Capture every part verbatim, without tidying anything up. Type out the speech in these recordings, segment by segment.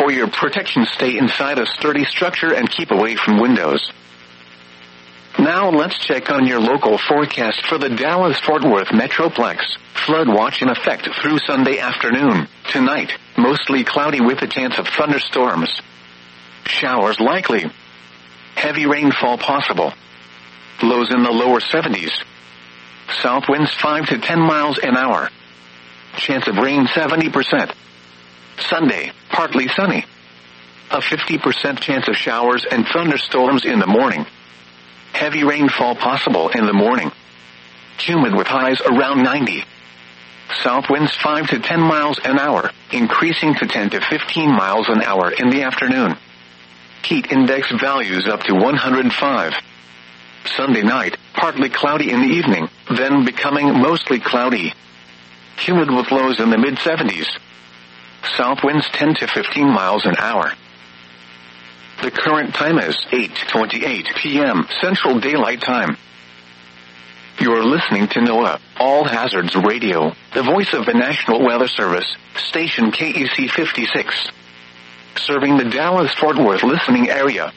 For your protection, stay inside a sturdy structure and keep away from windows. Now let's check on your local forecast for the Dallas-Fort Worth Metroplex. Flood watch in effect through Sunday afternoon. Tonight, mostly cloudy with a chance of thunderstorms. Showers likely. Heavy rainfall possible. Lows in the lower seventies. South winds five to ten miles an hour. Chance of rain seventy percent. Sunday, partly sunny. A fifty percent chance of showers and thunderstorms in the morning. Heavy rainfall possible in the morning. Humid with highs around ninety. South winds five to ten miles an hour, increasing to ten to fifteen miles an hour in the afternoon. Heat index values up to one hundred five. Sunday night, partly cloudy in the evening, then becoming mostly cloudy. Humid with lows in the mid seventies. South winds ten to fifteen miles an hour. The current time is eight twenty-eight p.m. Central Daylight Time. You're listening to NOAA, All Hazards Radio, the voice of the National Weather Service, station K E C fifty-six. Serving the Dallas-Fort Worth listening area.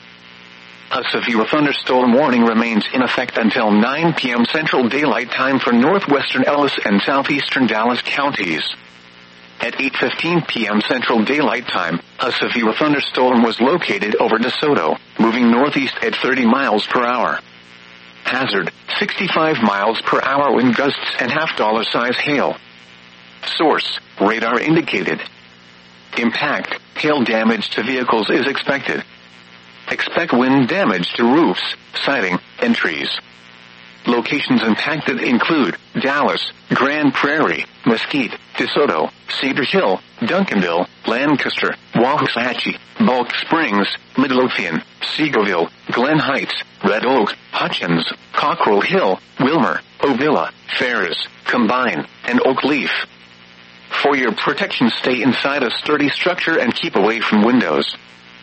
A severe thunderstorm warning remains in effect until nine p.m. Central Daylight Time for northwestern Ellis and southeastern Dallas counties. At eight fifteen p.m. Central Daylight Time, a severe thunderstorm was located over DeSoto, moving northeast at thirty miles per hour. Hazard, sixty-five miles per hour wind gusts and half-dollar size hail. Source, radar indicated. Impact, hail damage to vehicles is expected. Expect wind damage to roofs, siding, and trees. Locations impacted include Dallas, Grand Prairie, Mesquite, DeSoto, Cedar Hill, Duncanville, Lancaster, Waxahachie, Bulk Springs, Midlothian, Seagoville, Glen Heights, Red Oak, Hutchins, Cockrell Hill, Wilmer, Ovilla, Ferris, Combine, and Oak Leaf. For your protection, stay inside a sturdy structure and keep away from windows.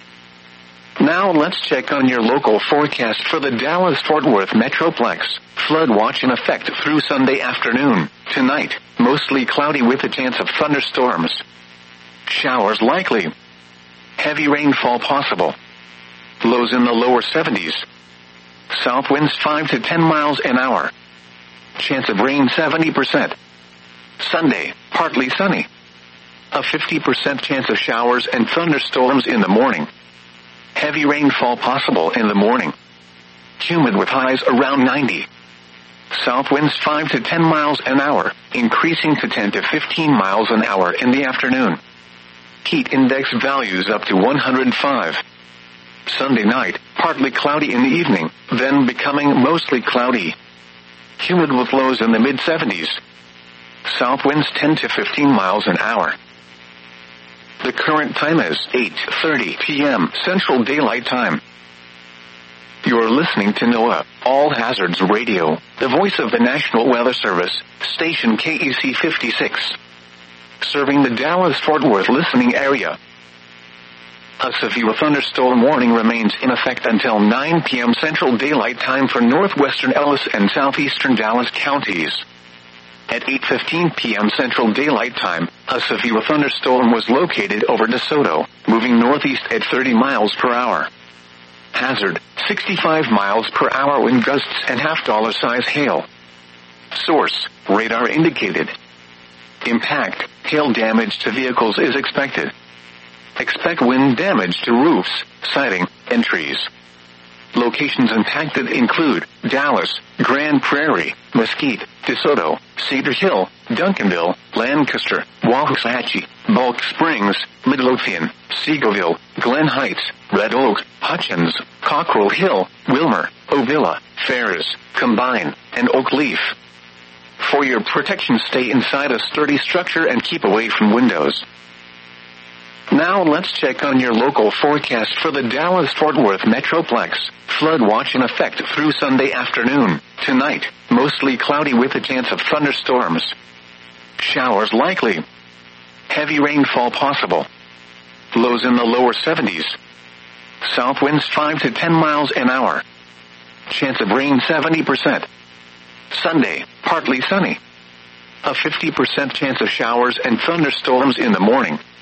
Now let's check on your local forecast for the Dallas-Fort Worth Metroplex. Flood watch in effect through Sunday afternoon. Tonight, mostly cloudy with a chance of thunderstorms. Showers likely. Heavy rainfall possible. Lows in the lower seventies. South winds five to ten miles an hour. Chance of rain seventy percent. Sunday, partly sunny. A fifty percent chance of showers and thunderstorms in the morning. Heavy rainfall possible in the morning. Humid with highs around ninety. South winds five to ten miles an hour, increasing to ten to fifteen miles an hour in the afternoon. Heat index values up to one hundred five. Sunday night, partly cloudy in the evening, then becoming mostly cloudy. Humid with lows in the mid seventies. South winds ten to fifteen miles an hour. The current time is eight thirty p.m. Central Daylight Time. You're listening to NOAA, All Hazards Radio, the voice of the National Weather Service, station K E C fifty-six. Serving the Dallas-Fort Worth listening area. A severe thunderstorm warning remains in effect until nine p.m. Central Daylight Time for northwestern Ellis and southeastern Dallas counties. At eight fifteen p.m. Central Daylight Time, a severe thunderstorm was located over DeSoto, moving northeast at thirty miles per hour. Hazard, sixty-five miles per hour wind gusts and half-dollar size hail. Source, radar indicated. Impact, hail damage to vehicles is expected. Expect wind damage to roofs, siding, and trees. Locations impacted include Dallas, Grand Prairie, Mesquite, DeSoto, Cedar Hill, Duncanville, Lancaster, Waxahachie, Bulk Springs, Midlothian, Seagoville, Glen Heights, Red Oak, Hutchins, Cockrell Hill, Wilmer, Ovilla, Ferris, Combine, and Oak Leaf. For your protection, stay inside a sturdy structure and keep away from windows. Now let's check on your local forecast for the Dallas-Fort Worth Metroplex. Flood watch in effect through Sunday afternoon. Tonight, mostly cloudy with a chance of thunderstorms. Showers likely. Heavy rainfall possible. Lows in the lower seventies. South winds five to ten miles an hour. Chance of rain seventy percent. Sunday, partly sunny. A fifty percent chance of showers and thunderstorms in the morning.